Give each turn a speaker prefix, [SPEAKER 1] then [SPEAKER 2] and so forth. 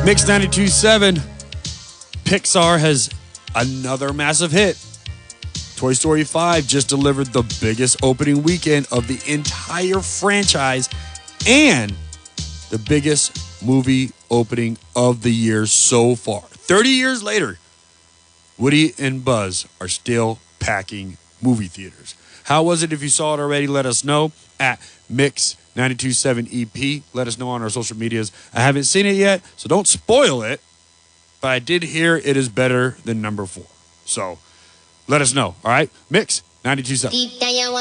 [SPEAKER 1] Mix 92.7. Pixar has another massive hit. Toy Story 5 just delivered the biggest opening weekend of the entire franchise and the biggest movie opening of the year so far. 30 years later, Woody and Buzz are still packing movie theaters. How was it? If you saw it already, let us know at Mix927EP. Let us know on our social medias. I haven't seen it yet, so don't spoil it. But I did hear it is better than number 4. So let us know. All right? Mix 92.7.